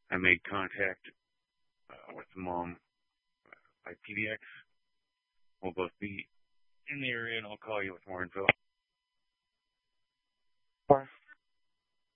I made contact with the mom by PBX. We'll both be in the area, and I'll call you with more info.